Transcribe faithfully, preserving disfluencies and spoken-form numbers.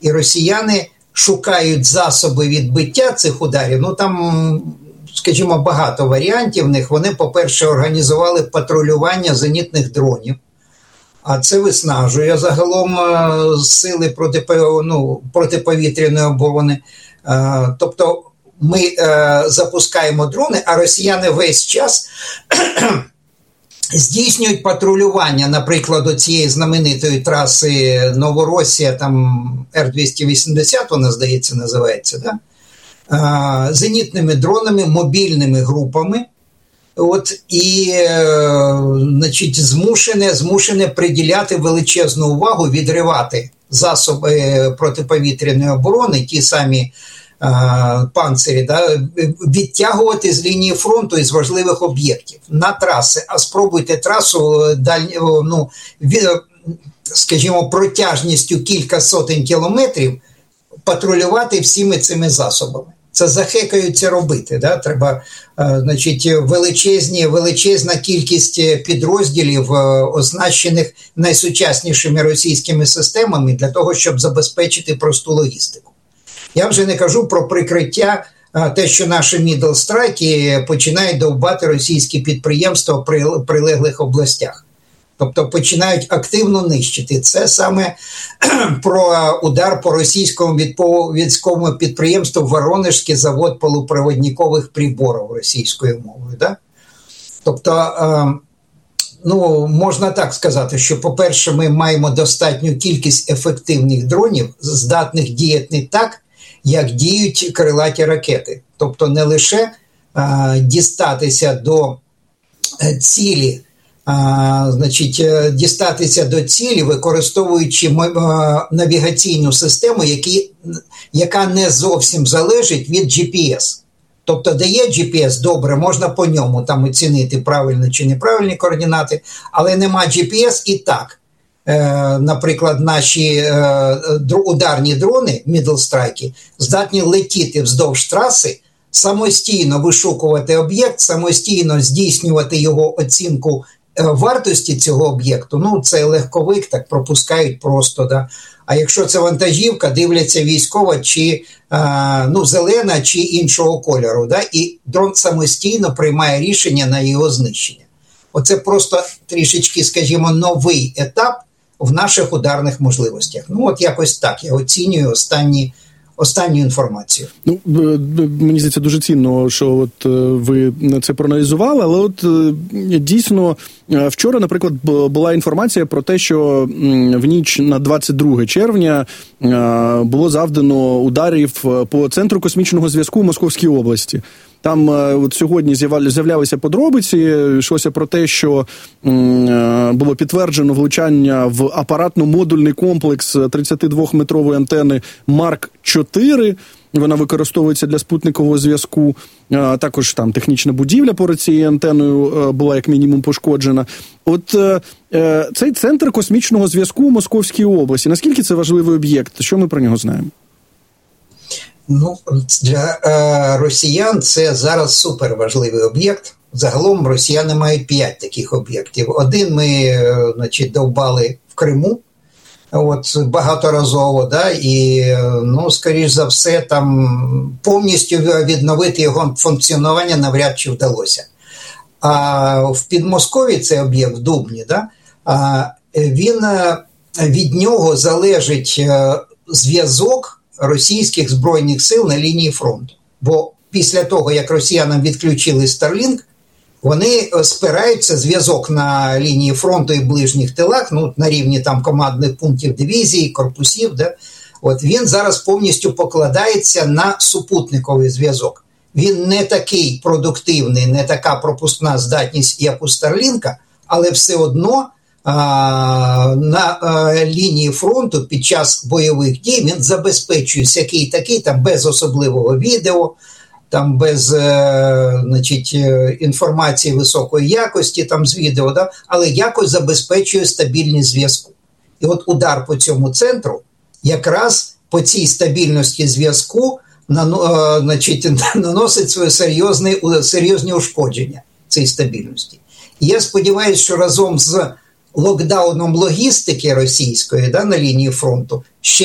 і росіяни шукають засоби відбиття цих ударів. Ну там, скажімо, багато варіантів в них. Вони, по-перше, організували патрулювання зенітних дронів, а це виснажує загалом сили проти, ну, протиповітряної оборони. Тобто ми запускаємо дрони, а росіяни весь час здійснюють патрулювання, наприклад, до цієї знаменитої траси Новоросія, там Р двісті вісімдесят, вона, здається, називається, да? А, зенітними дронами, мобільними групами, от, і, е, значить, змушене, змушене приділяти величезну увагу, відривати засоби протиповітряної оборони, ті самі панцирі, да, відтягувати з лінії фронту із важливих об'єктів на траси. А спробуйте трасу, дальні, ну, від, скажімо, протяжністю кілька сотень кілометрів патрулювати всіми цими засобами. Це захекаються робити. Да? Треба, значить, величезні, величезна кількість підрозділів, означених найсучаснішими російськими системами для того, щоб забезпечити просту логістику. Я вже не кажу про прикриття, те, що наші мідл-страйки починають довбати російські підприємства в прилеглих областях. Тобто починають активно нищити. Це саме про удар по російському військовому підприємству Воронежський завод полупроводникових приборів російською мовою. Да? Тобто, ну, можна так сказати, що, по-перше, ми маємо достатню кількість ефективних дронів, здатних діяти так, як діють крилаті ракети. Тобто не лише а, дістатися до цілі, а, значить, дістатися до цілі, використовуючи а, навігаційну систему, які, яка не зовсім залежить від джі пі ес. Тобто, де є джі пі ес, добре, можна по ньому там оцінити правильні чи неправильні координати, але нема джі пі ес і так. Наприклад, наші ударні дрони, мідл-страйки, здатні летіти вздовж траси, самостійно вишукувати об'єкт, самостійно здійснювати його оцінку вартості цього об'єкту. Ну, це легковик, так пропускають просто, да. А якщо це вантажівка, дивляться військова чи ну, зелена, чи іншого кольору, да, і дрон самостійно приймає рішення на його знищення. Оце просто трішечки, скажімо, новий етап в наших ударних можливостях. Ну, от якось так я оцінюю останні, останню інформацію. Ну, мені здається, дуже цінно, що от ви це проаналізували, але от дійсно вчора, наприклад, була інформація про те, що в ніч на двадцять друге червня було завдано ударів по Центру космічного зв'язку в Московській області. Там от сьогодні з'являлися подробиці, йшлося про те, що було підтверджено влучання в апаратно-модульний комплекс тридцятидвометрової антени Марк чотири. Вона використовується для спутникового зв'язку. Також там технічна будівля поряд цією антеною була як мінімум пошкоджена. От цей Центр космічного зв'язку у Московській області, наскільки це важливий об'єкт? Що ми про нього знаємо? Ну, для е, росіян це зараз суперважливий об'єкт. Загалом росіяни мають п'ять таких об'єктів. Один ми, значить, довбали в Криму, от, багаторазово, да, і, ну, скоріш за все, там повністю відновити його функціонування навряд чи вдалося. А в Підмосков'ї цей об'єкт в Дубні, да, а, він, від нього залежить зв'язок російських збройних сил на лінії фронту. Бо після того, як росіянам відключили Starlink, вони спираються зв'язок на лінії фронту і ближніх тилах, ну, на рівні там командних пунктів дивізії, корпусів, да? От він зараз повністю покладається на супутниковий зв'язок. Він не такий продуктивний, не така пропускна здатність, як у Starlink, але все одно а, на а, лінії фронту під час бойових дій він забезпечує всякий такий, там без особливого відео, там без е, значить, інформації високої якості там з відео, да? Але якось забезпечує стабільність зв'язку. І от удар по цьому центру якраз по цій стабільності зв'язку нану, е, значить, наносить свої серйозні, серйозні ушкодження цій стабільності. І я сподіваюся, що разом з локдауном логістики російської, да, на лінії фронту ще